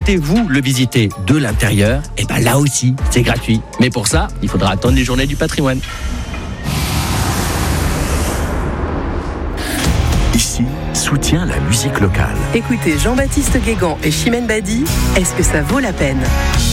souhaitez-vous le visiter de l'intérieur, et ben là aussi, c'est gratuit. Mais pour ça, il faudra attendre les journées du patrimoine. Ici, soutient la musique locale. Écoutez Jean-Baptiste Guégan et Chimène Badi, est-ce que ça vaut la peine ?